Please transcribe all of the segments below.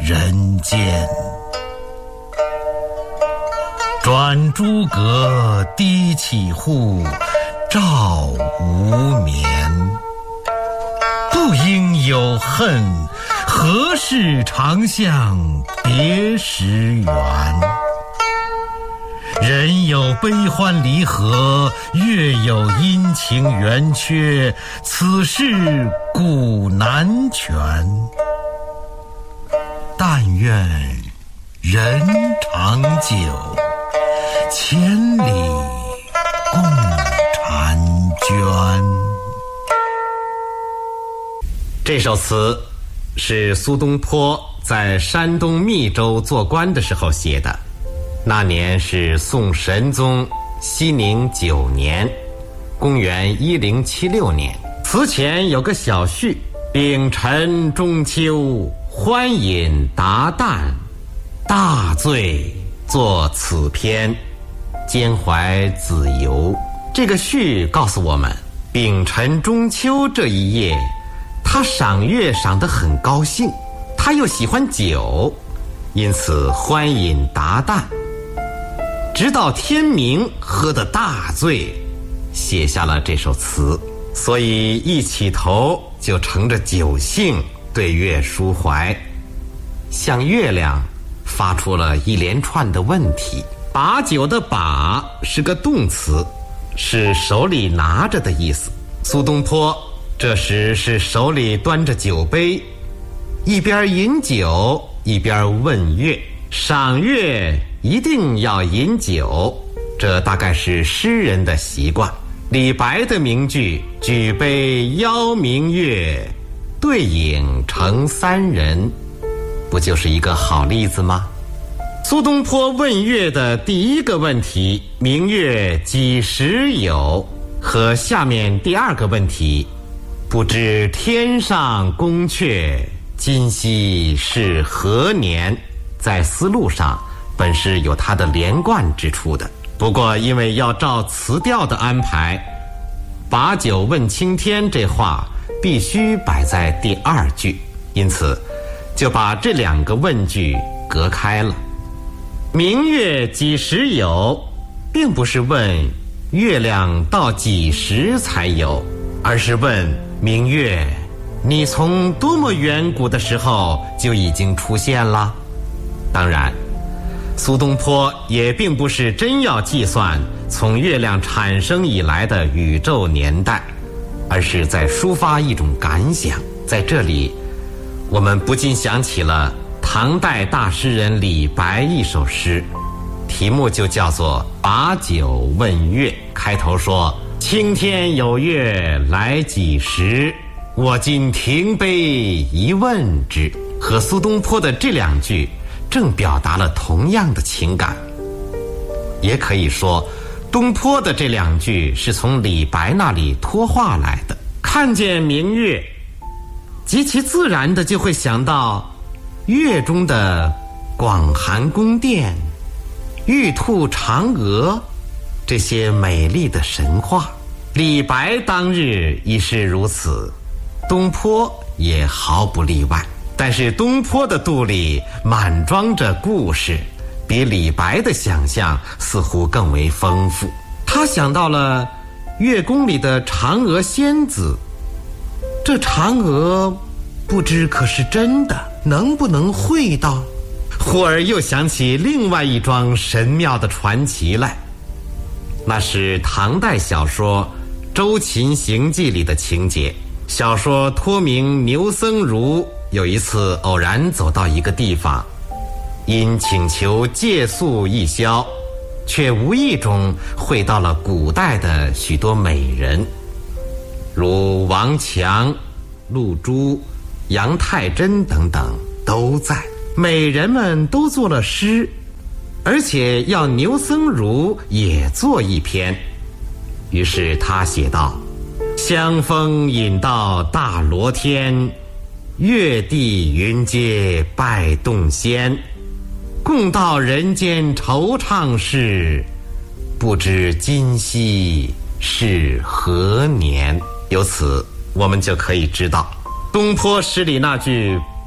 人间。转朱阁，低绮户，照无眠。不应有恨，何事长向别时圆？人有悲欢离合，月有阴晴圆缺，此事古难全。但愿人长久，千里共婵娟。 这首词是苏东坡在山东密州做官的时候写的，那年是宋神宗熙宁9年，公元1076年。词前有个小序：丙辰中秋，欢饮达旦，大醉作此篇，兼怀子由。这个序告诉我们，丙辰中秋这一夜，他赏月赏得很高兴，他又喜欢酒，因此欢饮达旦，直到天明喝得大醉，写下了这首词。所以一起头就乘着酒兴对月抒怀，向月亮发出了一连串的问题。把酒的把是个动词，是手里拿着的意思。苏东坡这时是手里端着酒杯，一边饮酒一边问月。赏月一定要饮酒，这大概是诗人的习惯。李白的名句“举杯邀明月，对影成三人”，不就是一个好例子吗？苏东坡问月的第一个问题“明月几时有”和下面第二个问题“不知天上宫阙，今夕是何年”在思路上本是有它的连贯之处的。不过因为要照词调的安排，把酒问青天这话必须摆在第二句，因此就把这两个问句隔开了。明月几时有，并不是问月亮到几时才有，而是问明月，你从多么远古的时候就已经出现了？当然，苏东坡也并不是真要计算从月亮产生以来的宇宙年代，而是在抒发一种感想。在这里，我们不禁想起了唐代大诗人李白一首诗，题目就叫做《把酒问月》。开头说：“青天有月来几时，我今停杯一问之。”和苏东坡的这两句正表达了同样的情感。也可以说，东坡的这两句是从李白那里托话来的。看见明月，极其自然的就会想到月中的广寒宫殿、玉兔嫦娥这些美丽的神话。李白当日已是如此，东坡也毫不例外。但是东坡的肚里满装着故事，比李白的想象似乎更为丰富。他想到了月宫里的嫦娥仙子，这嫦娥不知可是真的，能不能会到？忽而又想起另外一桩神妙的传奇来，那是唐代小说《周秦行记》里的情节。小说托名牛僧孺有一次偶然走到一个地方，因请求借宿一宵，却无意中会到了古代的许多美人，如王强、陆珠、杨太真等等都在。美人们都作了诗，而且要牛僧孺也作一篇。于是他写道：香风引到大罗天，月地云阶拜洞仙，共到人间惆怅事，不知今夕是何年。由此我们就可以知道，东坡诗里那句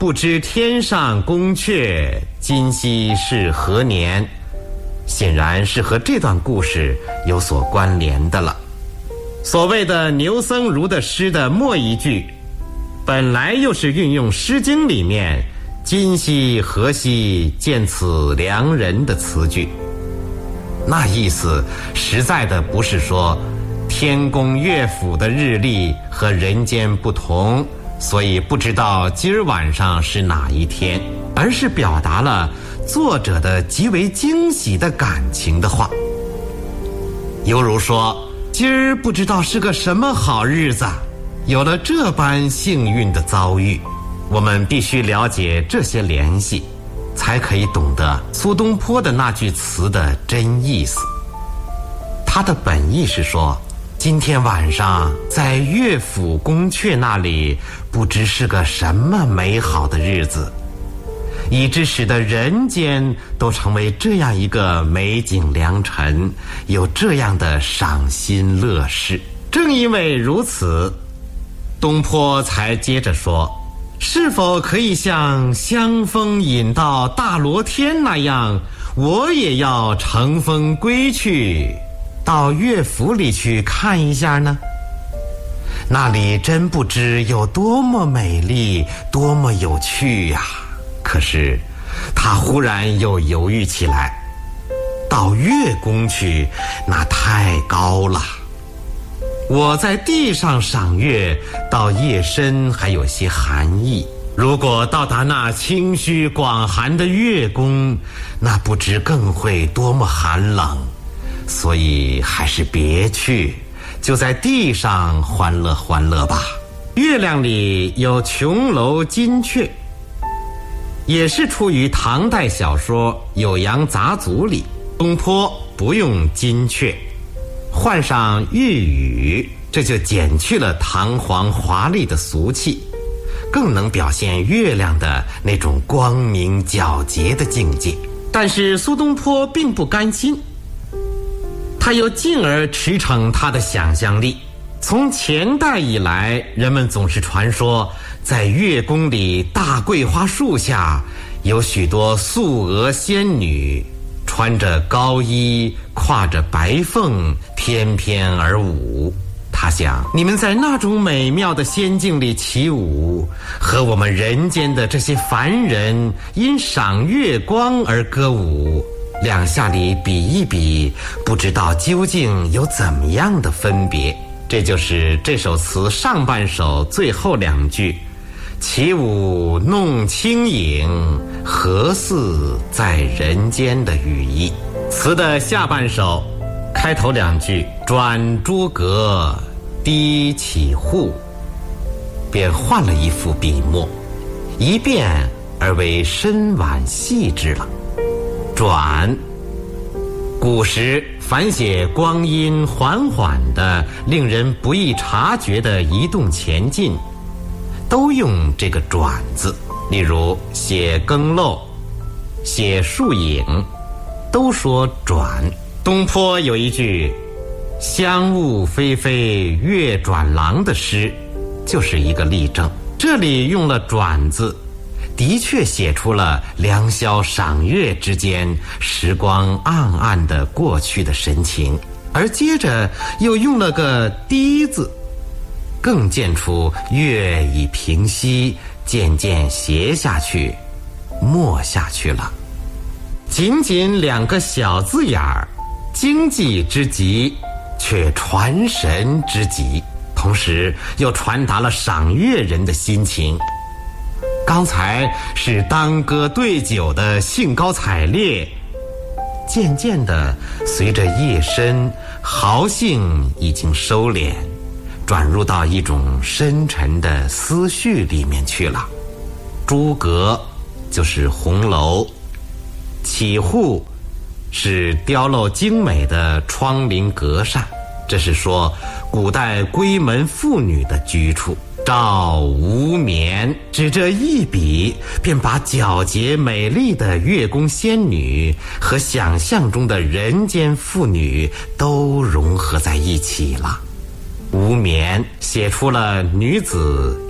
不知天上宫阙，今夕是何年，显然是和这段故事有所关联的了。所谓的牛僧孺的诗的末一句，本来又是运用《诗经》里面今夕何夕见此良人的词句，那意思实在的不是说天宫乐府的日历和人间不同，所以不知道今儿晚上是哪一天，而是表达了作者的极为惊喜的感情的话。犹如说，今儿不知道是个什么好日子，有了这般幸运的遭遇。我们必须了解这些联系，才可以懂得苏东坡的那句词的真意思。他的本意是说，今天晚上在乐府宫阙那里，不知是个什么美好的日子，以致使得人间都成为这样一个美景良辰，有这样的赏心乐事。正因为如此，东坡才接着说，是否可以像香风引到大罗天那样，我也要乘风归去，到乐府里去看一下呢？那里真不知有多么美丽，多么有趣呀！可是他忽然又犹豫起来，到乐宫去，那太高了。我在地上赏月，到夜深还有些寒意，如果到达那清虚广寒的乐宫，那不知更会多么寒冷，所以还是别去，就在地上欢乐欢乐吧。月亮里有琼楼金阙，也是出于唐代小说《酉阳杂俎》里。东坡不用金阙，换上玉宇，这就减去了堂皇华丽的俗气，更能表现月亮的那种光明皎洁的境界。但是苏东坡并不甘心，他又进而驰骋他的想象力。从前代以来，人们总是传说，在乐宫里大桂花树下，有许多素娥仙女，穿着高衣，挎着白凤，翩翩而舞。他想，你们在那种美妙的仙境里起舞，和我们人间的这些凡人因赏月光而歌舞，两下里比一比，不知道究竟有怎么样的分别。这就是这首词上半首最后两句，起舞弄清影，何似在人间的语意。词的下半首开头两句转朱阁，低绮户，便换了一副笔墨，一变而为深婉细致了。转，古时凡写光阴缓缓的、令人不易察觉的移动前进，都用这个转字。例如写更漏、写树影，都说转。东坡有一句香雾霏霏月转廊的诗，就是一个例证。这里用了转字，的确写出了良宵赏月之间时光暗暗的过去的神情，而接着又用了个低字，更见出月已平息，渐渐斜下去，没下去了。仅仅两个小字眼儿，经济之极，却传神之极，同时又传达了赏月人的心情。刚才是当歌对酒的兴高采烈，渐渐的随着夜深，豪兴已经收敛，转入到一种深沉的思绪里面去了。朱阁就是红楼，绮户是雕镂精美的窗棂格扇，这是说古代闺门妇女的居处。照无眠，只这一笔，便把皎洁美丽的月宫仙女和想象中的人间妇女都融合在一起了。无眠写出了女子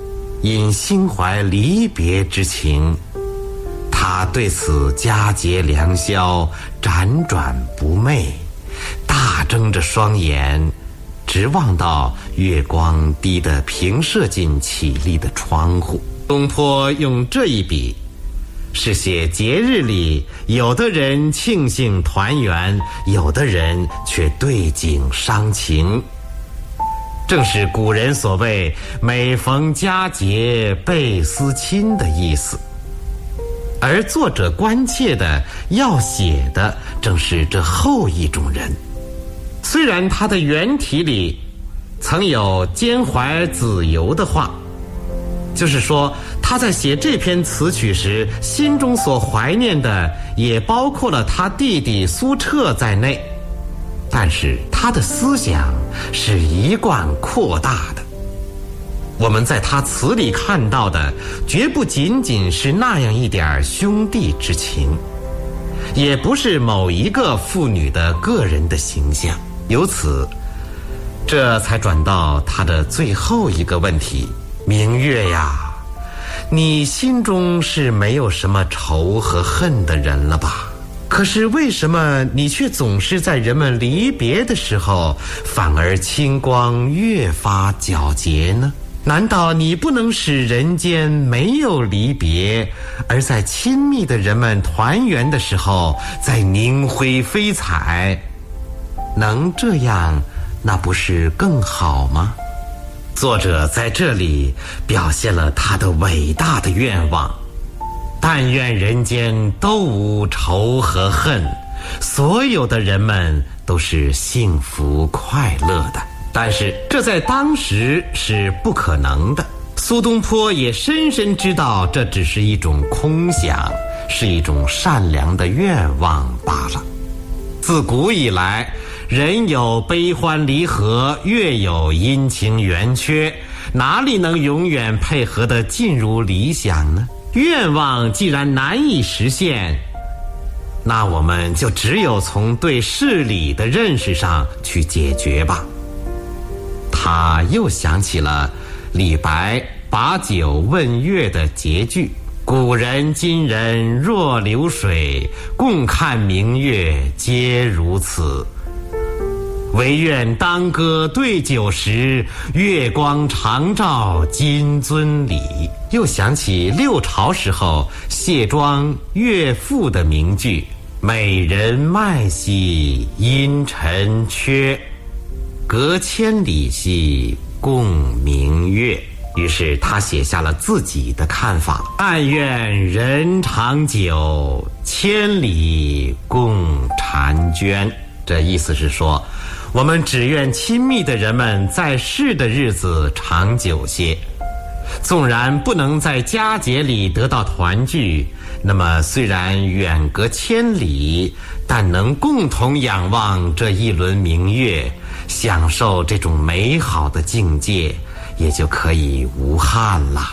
因心怀离别之情，他对此佳节良宵，辗转不寐，大睁着双眼，直望到月光低得平射进绮丽的窗户。东坡用这一笔，是写节日里有的人庆幸团圆，有的人却对景伤情，正是古人所谓每逢佳节倍思亲的意思。而作者关切的要写的正是这后一种人。虽然他的原题里曾有兼怀子由的话，就是说他在写这篇词曲时，心中所怀念的也包括了他弟弟苏辙在内，但是他的思想是一贯扩大的。我们在他词里看到的绝不仅仅是那样一点兄弟之情，也不是某一个妇女的个人的形象。由此，这才转到他的最后一个问题：明月呀，你心中是没有什么仇和恨的人了吧？可是为什么你却总是在人们离别的时候，反而清光越发皎洁呢？难道你不能使人间没有离别，而在亲密的人们团圆的时候再凝辉飞彩？能这样，那不是更好吗？作者在这里表现了他的伟大的愿望，但愿人间都无仇和恨，所有的人们都是幸福快乐的。但是这在当时是不可能的，苏东坡也深深知道这只是一种空想，是一种善良的愿望罢了。自古以来，人有悲欢离合，月有阴晴圆缺，哪里能永远配合得尽如理想呢？愿望既然难以实现，那我们就只有从对事理的认识上去解决吧。他又想起了李白把酒问月的结句：古人今人若流水，共看明月皆如此。唯愿当歌对酒时，月光长照金樽里。又想起六朝时候谢庄乐赋的名句：美人脉兮因尘缺，隔千里兮共明月。于是他写下了自己的看法：但愿人长久，千里共婵娟。这意思是说，我们只愿亲密的人们在世的日子长久些，纵然不能在佳节里得到团聚，那么虽然远隔千里，但能共同仰望这一轮明月，享受这种美好的境界，也就可以无憾啦。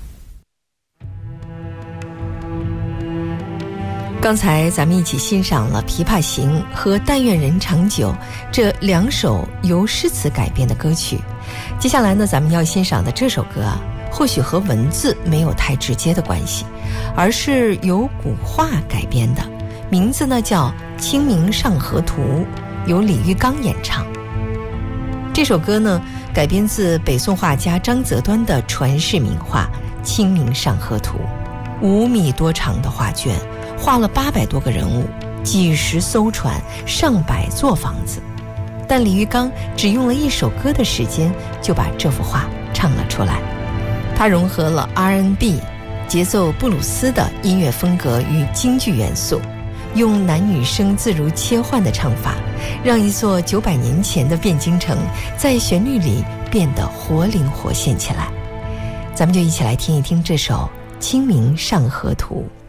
刚才咱们一起欣赏了《琵琶行》和《但愿人长久》这两首由诗词改编的歌曲。接下来呢，咱们要欣赏的这首歌啊，或许和文字没有太直接的关系，而是由古画改编的，名字呢叫《清明上河图》，由李玉刚演唱。这首歌呢改编自北宋画家张择端的传世名画《清明上河图》，5米多长的画卷，画了800多个人物，几十艘船，上百座房子。但李玉刚只用了1首歌的时间就把这幅画唱了出来。他融合了 R&B 节奏布鲁斯的音乐风格与京剧元素，用男女声自如切换的唱法，让一座900年前的汴京城在旋律里变得活灵活现起来。咱们就一起来听一听这首《清明上河图》。